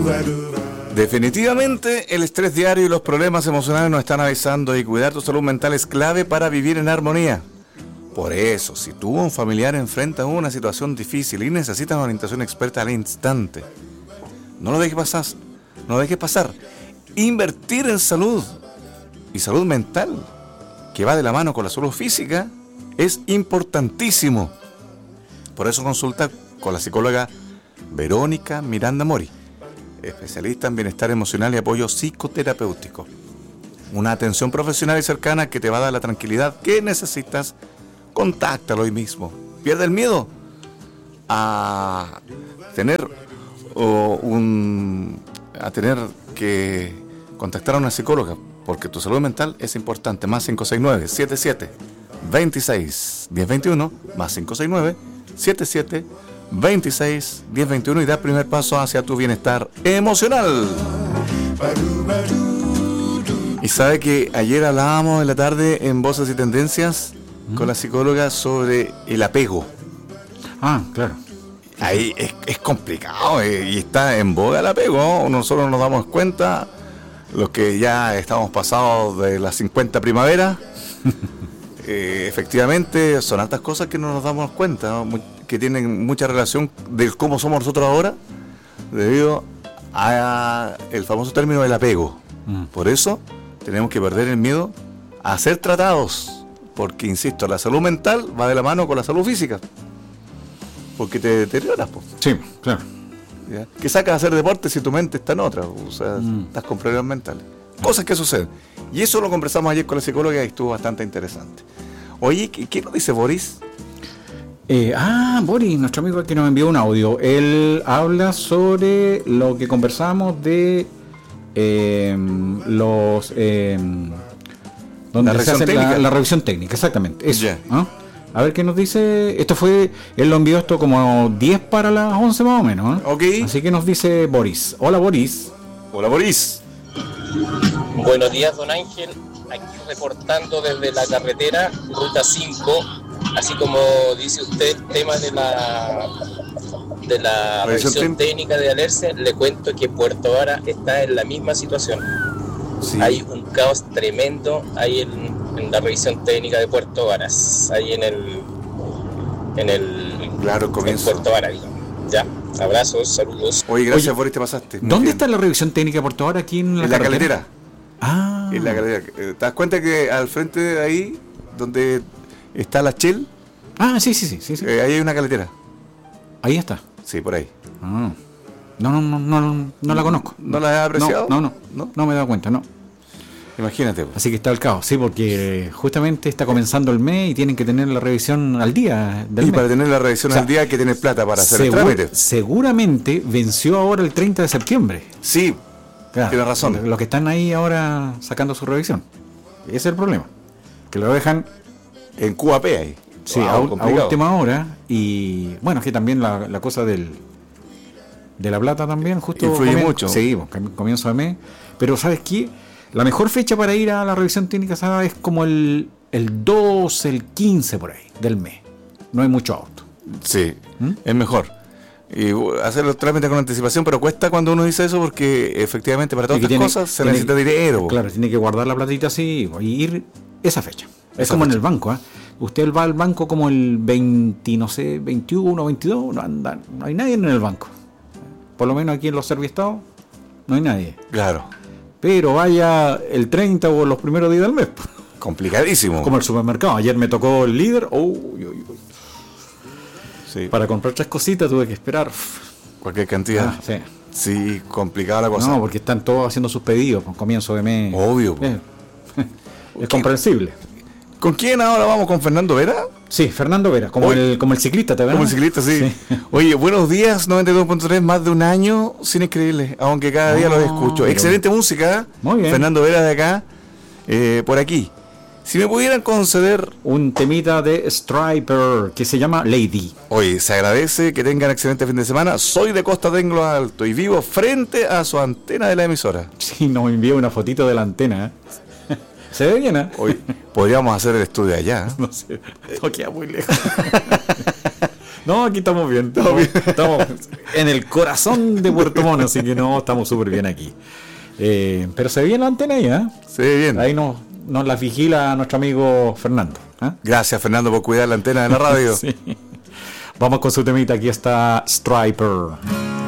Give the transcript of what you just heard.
Definitivamente el estrés diario y los problemas emocionales nos están avisando y cuidar tu salud mental es clave para vivir en armonía. Por eso, si tú o un familiar enfrenta una situación difícil y necesitas una orientación experta al instante, no lo dejes pasar, no lo dejes pasar. Invertir en salud y salud mental, que va de la mano con la salud física, es importantísimo. Por eso consulta con la psicóloga Verónica Miranda Mori, especialista en bienestar emocional y apoyo psicoterapéutico. Una atención profesional y cercana que te va a dar la tranquilidad que necesitas. Contáctalo hoy mismo. Pierde el miedo a tener que contactar a una psicóloga, porque tu salud mental es importante. Más 569-77-26-1021, más 569-77-26-1021 y da el primer paso hacia tu bienestar emocional. Y sabe que ayer hablábamos en la tarde en Voces y Tendencias con la psicóloga sobre el apego. Ah, claro. Ahí es complicado y está en boga el apego, ¿no? Nosotros nos damos cuenta, los que ya estamos pasados de las 50 primaveras, efectivamente son altas cosas que no nos damos cuenta, ¿no? Que tienen mucha relación de cómo somos nosotros ahora, debido a el famoso término del apego. Por eso tenemos que perder el miedo a ser tratados. Porque, insisto, la salud mental va de la mano con la salud física. Porque te deterioras, po. Sí, claro. ¿Ya? ¿Qué sacas de hacer deporte si tu mente está en otra? O sea, estás con problemas mentales. Cosas que suceden. Y eso lo conversamos ayer con la psicóloga y estuvo bastante interesante. Oye, ¿qué nos dice Boris? Boris, nuestro amigo que nos envió un audio. Él habla sobre lo que conversamos de donde se hace la revisión técnica, exactamente, eso. Yeah. ¿Ah? A ver qué nos dice. Él lo envió esto como 10 para las 11 más o menos, ¿eh? Ok. Así que nos dice Boris. Hola, Boris. Hola, Boris. Buenos días, don Ángel. Aquí reportando desde la carretera, ruta 5, así como dice usted, el tema de la revisión técnica de Alerce. Le cuento que Puerto Vara está en la misma situación. Sí. Hay un caos tremendo ahí en la revisión técnica de Puerto Varas, ahí en el comienzo. En Puerto Vara, digamos. Ya, abrazos, saludos. Oye, gracias, Boris, te pasaste. ¿Dónde está la revisión técnica de Puerto Vara? Aquí en la caletera. En la caletera. ¿Te das cuenta que al frente de ahí, donde está la Shell? Sí. Ahí hay una caletera. Ahí está. Sí, por ahí. No la conozco. ¿No la has apreciado? No me he dado cuenta, no. Imagínate. Así que está el caos, sí, porque justamente está comenzando el mes y tienen que tener la revisión al día del mes. Para tener la revisión al día hay que tener plata para hacer el trámite. Seguramente venció ahora el 30 de septiembre. Sí, claro, tiene razón. Los que están ahí ahora sacando su revisión. Ese es el problema. Que lo dejan en QAP ahí. Sí, a última hora. Y bueno, es que también la cosa de la plata también justo influye mucho. Sí, comienzo de mes. Pero ¿sabes qué? La mejor fecha para ir a la revisión técnica, ¿sabes? Es como el 2, el 15 por ahí del mes. No hay mucho auto. Sí, es mejor. Y hacer los trámites con anticipación, pero cuesta cuando uno dice eso porque efectivamente para todas estas cosas se necesita dinero. Claro, tiene que guardar la platita así y ir esa fecha. Es como en el banco, ¿eh? Usted va al banco como el 21, 22, no hay nadie en el banco. Por lo menos aquí en los serviestados no hay nadie. Claro. Pero vaya el 30 o los primeros días del mes. Complicadísimo. Como el supermercado. Ayer me tocó el líder. Sí. Para comprar 3 cositas tuve que esperar cualquier cantidad. Sí, complicada la cosa. No, porque están todos haciendo sus pedidos con comienzo de mes. Obvio. Es comprensible. ¿Con quién ahora vamos? ¿Con Fernando Vera? Sí, Fernando Vera, como el ciclista, ¿te ves? Como el ciclista, sí. Oye, buenos días, 92.3, más de un año sin escribirles, aunque cada día los escucho. Excelente música, muy bien. Fernando Vera de acá, por aquí. Si me pudieran conceder un temita de Striper que se llama Lady. Oye, se agradece, que tengan excelente fin de semana. Soy de Costa Tenglo Alto y vivo frente a su antena de la emisora. Sí, nos envió una fotito de la antena, ¿eh? Se ve bien, ¿eh? Hoy podríamos hacer el estudio allá. No sé, no queda muy lejos. No, aquí estamos bien. Estamos en el corazón de Puerto Montt, así que no, estamos súper bien aquí. Pero se ve bien la antena ahí, ¿eh? Se ve bien. Ahí nos la vigila nuestro amigo Fernando. Gracias, Fernando, por cuidar la antena de la radio. Sí. Vamos con su temita. Aquí está Striper.